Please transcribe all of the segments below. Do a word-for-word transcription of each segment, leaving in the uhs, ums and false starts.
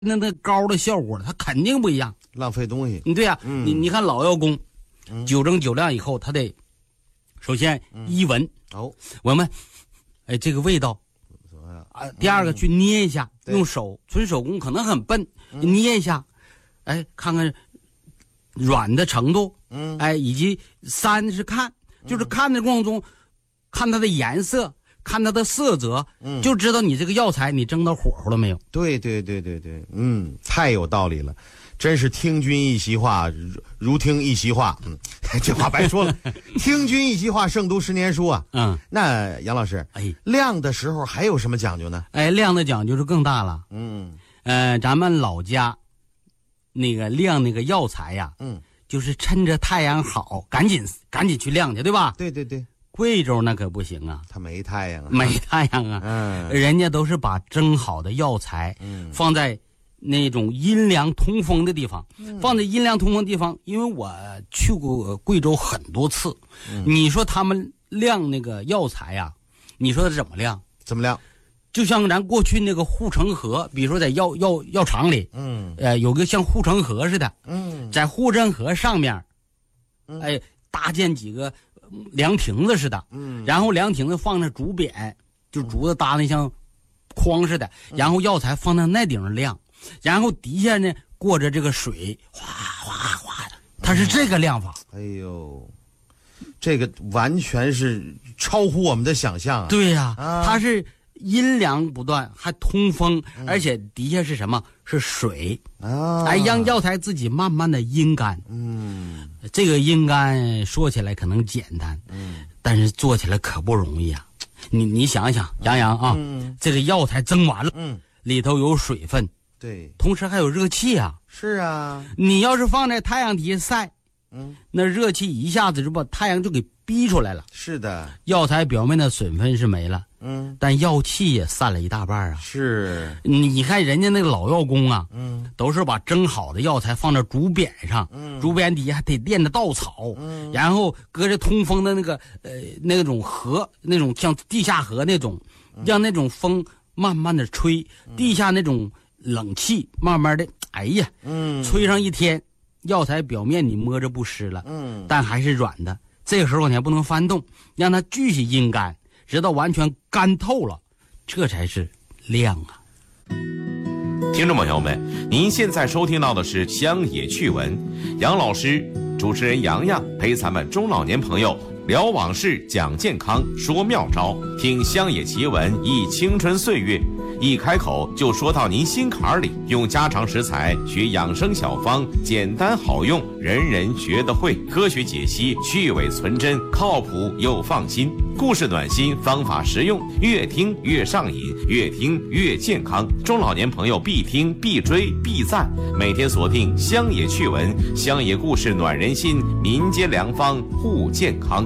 那那膏的效果，它肯定不一样， 浪费东西。 你对呀、啊嗯， 你你看老药工， 嗯、 九蒸九晾以后，他得首先一闻， 嗯、哦， 闻闻，哎，这个味道。啊，第二个去捏一下， 嗯、 用手纯手工可能很笨，嗯、捏一下，哎，看看软的程度， 嗯， 哎，以及三是看，就是看的过程中，看它的颜色，看它的色泽， 嗯， 就知道你这个药材你蒸到火候了没有。 对对对对对，嗯，太有道理了。真是听君一席话，如如听一席话。嗯，这话白说了。听君一席话，胜读十年书啊。 嗯， 那杨老师， 哎， 晾的时候还有什么讲究呢？ 哎，晾的讲究就更大了。 嗯， 呃，咱们老家那个晾那个药材呀， 嗯， 就是趁着太阳好，赶紧赶紧去晾去，对吧？ 对对对。 贵州那可不行啊， 它没太阳啊， 没太阳啊。 嗯， 人家都是把蒸好的药材， 嗯， 放在那种阴凉通风的地方， 嗯、 放在阴凉通风的地方。因为我去过贵州很多次， 嗯、 你说他们晾那个药材呀、啊，你说他怎么晾？ 怎么晾？ 就像咱过去那个护城河，比如说在药药药厂里， 嗯， 呃，有个像护城河似的， 嗯， 在护城河上面， 嗯、 哎，搭建几个凉亭子似的， 嗯， 然后凉亭子放着竹匾，就竹子搭那像筐似的， 嗯、 然后药材放在那顶上晾，然后底下呢过着这个水，哗哗哗，它是这个晾法。 哎呦，这个完全是超乎我们的想象啊！ 对呀、 啊，啊它是阴凉不断，还通风， 嗯、 而且底下是什么？是水啊！ 哎，让药材自己慢慢的阴干。 嗯， 这个阴干说起来可能简单， 嗯， 但是做起来可不容易啊！你你想想，杨洋啊， 嗯、 这个药材蒸完了， 嗯， 里头有水分， 对， 同时还有热气啊。 是啊， 你要是放在太阳底下晒， 嗯， 那热气一下子就把太阳就给逼出来了。 是的， 药材表面的水分是没了， 嗯， 但药气也散了一大半啊。 是， 你看人家那个老药工啊， 嗯， 都是把蒸好的药材放在竹匾上， 嗯， 竹匾底下还得垫着稻草， 嗯， 然后搁着通风的那个呃那种河，那种像地下河那种，让那种风慢慢的吹，地下那种冷气慢慢的，哎呀， 嗯， 吹上一天，药材表面你摸着不湿了， 嗯， 但还是软的。这个时候你还不能翻动，让它继续阴干，直到完全干透了，这才是晾啊。 听众朋友们，您现在收听到的是乡野趣闻，杨老师、主持人洋洋陪咱们中老年朋友聊往事、讲健康、说妙招，听乡野奇闻忆青春岁月。一开口就说到您心坎里，用家常食材学养生小方，简单好用，人人学得会。科学解析，去伪存真，靠谱又放心。故事暖心，方法实用，越听越上瘾，越听越健康。中老年朋友必听必追必赞，每天锁定乡野趣闻，乡野故事暖人心，民间良方护健康。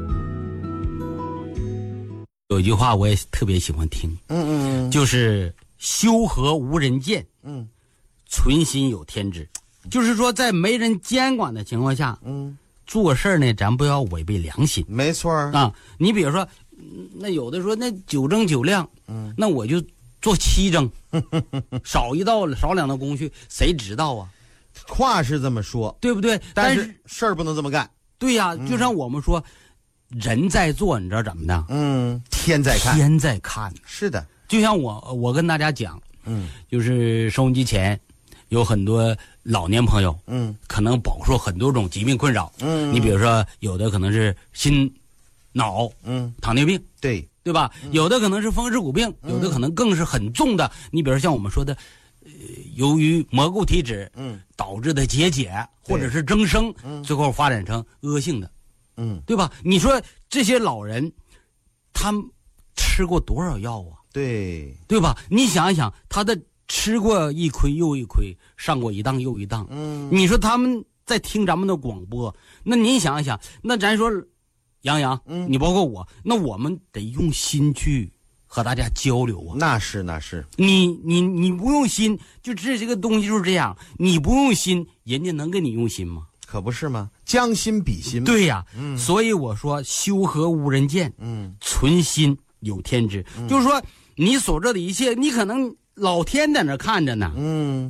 有一句话我也特别喜欢听， 嗯嗯， 就是修和无人见， 嗯， 存心有天知，就是说在没人监管的情况下， 嗯， 做事呢咱不要违背良心， 没错啊。你比如说，那有的说那九蒸九晾，嗯，那我就做七蒸，少一道少两道工序，谁知道啊？ 话是这么说， 对不对？ 但是事儿不能这么干。 对呀、啊，就像我们说。人在做，你知道怎么的？ 嗯，天在看， 天在看。 是的， 就像我，我跟大家讲， 嗯， 就是收音机前有很多老年朋友， 嗯， 可能饱受很多种疾病困扰， 嗯， 你比如说有的可能是心脑， 嗯， 糖尿病， 对， 对吧？ 嗯、 有的可能是风湿骨病，有的可能更是很重的，嗯、你比如像我们说的，呃，由于蘑菇体脂， 嗯， 导致的结节或者是增生， 嗯， 最后发展成恶性的。 嗯， 对吧？你说这些老人，他们吃过多少药啊？ 对， 对吧？你想一想，他的吃过一亏又一亏，上过一当又一当。 嗯， 你说他们在听咱们的广播，那您想一想，那咱说，杨洋， 嗯， 你包括我，那我们得用心去和大家交流啊。 那是那是， 你你你不用心，就这这个东西就是这样，你不用心，人家能跟你用心吗？ 可不是吗？将心比心。 对呀、 啊，嗯， 所以我说修和无人见， 嗯， 存心有天知，嗯、就是说你所做的一切，你可能老天在那看着呢。 嗯。